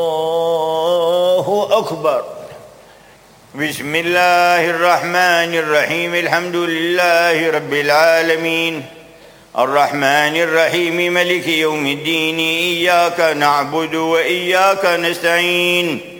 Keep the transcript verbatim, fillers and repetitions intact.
الله أكبر. بسم الله الرحمن الرحيم. الحمد لله رب العالمين الرحمن الرحيم ملك يوم الدين. إياك نعبد وإياك نستعين